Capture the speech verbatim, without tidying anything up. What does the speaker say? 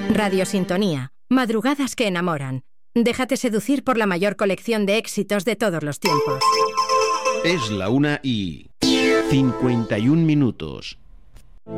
Radio Sintonía. Madrugadas que enamoran. Déjate seducir por la mayor colección de éxitos de todos los tiempos. Es la una y cincuenta y un minutos.